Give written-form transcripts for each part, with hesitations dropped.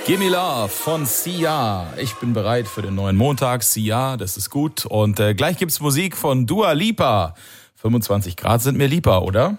Gimme Love von Sia. Ich bin bereit für den neuen Montag. Sia, das ist gut. Und gleich gibt's Musik von Dua Lipa. 25 Grad sind mir lieber, oder?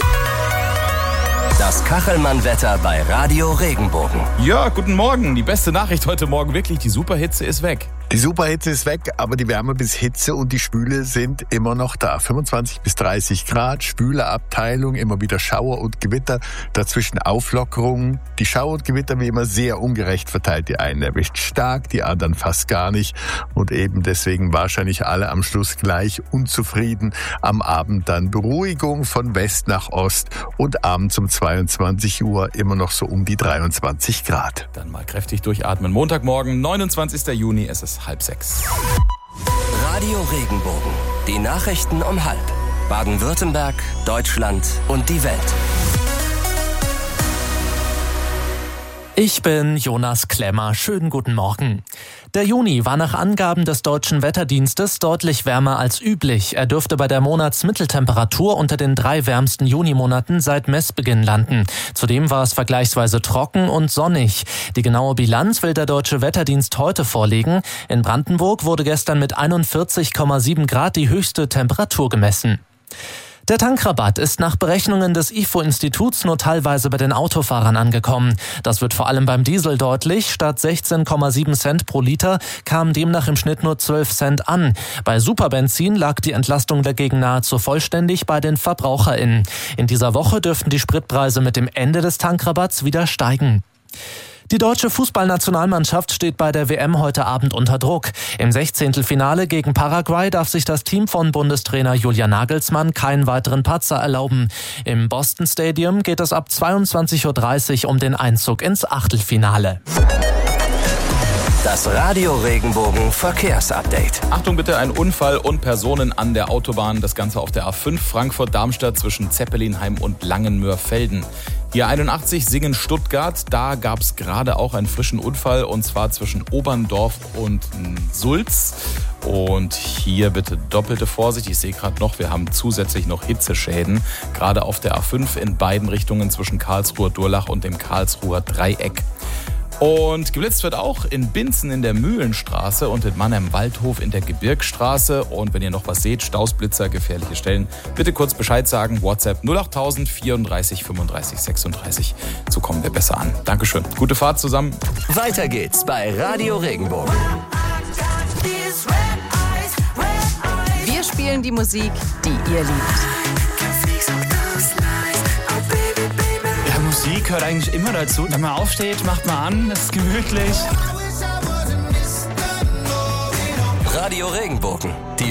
Das Kachelmann-Wetter bei Radio Regenbogen. Ja, guten Morgen. Die beste Nachricht heute Morgen wirklich, die Superhitze ist weg. Die Superhitze ist weg, aber die Wärme bis Hitze und die Schwüle sind immer noch da. 25 bis 30 Grad, schwüle Abteilung, immer wieder Schauer und Gewitter, dazwischen Auflockerungen. Die Schauer und Gewitter wie immer sehr ungerecht verteilt. Die einen erwischt stark, die anderen fast gar nicht. Und eben deswegen wahrscheinlich alle am Schluss gleich unzufrieden. Am Abend dann Beruhigung von West nach Ost und abends um 22 Uhr immer noch so um die 23 Grad. Dann mal kräftig durchatmen. Montagmorgen, 29. Juni, es ist 5:30. Radio Regenbogen. Die Nachrichten um 5. Baden-Württemberg, Deutschland und die Welt. Ich bin Jonas Klemmer. Schönen guten Morgen. Der Juni war nach Angaben des Deutschen Wetterdienstes deutlich wärmer als üblich. Er dürfte bei der Monatsmitteltemperatur unter den 3 wärmsten Junimonaten seit Messbeginn landen. Zudem war es vergleichsweise trocken und sonnig. Die genaue Bilanz will der Deutsche Wetterdienst heute vorlegen. In Brandenburg wurde gestern mit 41,7 Grad die höchste Temperatur gemessen. Der Tankrabatt ist nach Berechnungen des IFO-Instituts nur teilweise bei den Autofahrern angekommen. Das wird vor allem beim Diesel deutlich. Statt 16,7 Cent pro Liter kamen demnach im Schnitt nur 12 Cent an. Bei Superbenzin lag die Entlastung dagegen nahezu vollständig bei den VerbraucherInnen. In dieser Woche dürften die Spritpreise mit dem Ende des Tankrabatts wieder steigen. Die deutsche Fußballnationalmannschaft steht bei der WM heute Abend unter Druck. Im 16. gegen Paraguay darf sich das Team von Bundestrainer Julian Nagelsmann keinen weiteren Patzer erlauben. Im Boston Stadium geht es ab 22:30 Uhr um den Einzug ins Achtelfinale. Das Radio Regenbogen Verkehrsupdate. Achtung bitte, ein Unfall und Personen an der Autobahn. Das Ganze auf der A5 Frankfurt-Darmstadt zwischen Zeppelinheim und Langenmöhr-Felden. Hier 81 Singen-Stuttgart, da gab es gerade auch einen frischen Unfall und zwar zwischen Oberndorf und Sulz. Und hier bitte doppelte Vorsicht. Ich sehe gerade noch, wir haben zusätzlich noch Hitzeschäden, gerade auf der A5 in beiden Richtungen zwischen Karlsruher-Durlach und dem Karlsruher Dreieck. Und geblitzt wird auch in Binzen in der Mühlenstraße und in Mannheim-Waldhof in der Gebirgsstraße. Und wenn ihr noch was seht, Stausblitzer, gefährliche Stellen, bitte kurz Bescheid sagen. WhatsApp 08000 34 35 36. So kommen wir besser an. Dankeschön. Gute Fahrt zusammen. Weiter geht's bei Radio Regenbogen. Wir spielen die Musik, die ihr liebt. Musik gehört eigentlich immer dazu. Wenn man aufsteht, macht man an, es ist gemütlich. Radio Regenbogen. Die